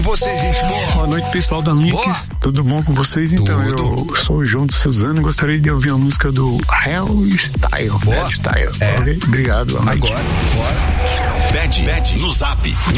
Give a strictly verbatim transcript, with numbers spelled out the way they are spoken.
você, gente boa? Boa noite, pessoal da Mix. Tudo bom com vocês? Então, Tudo. eu sou o João de Suzano e gostaria de ouvir a música do Hell Style. Boa. Hell Style. É. Ok? Obrigado. Agora, bora. Pede, pede no Zap.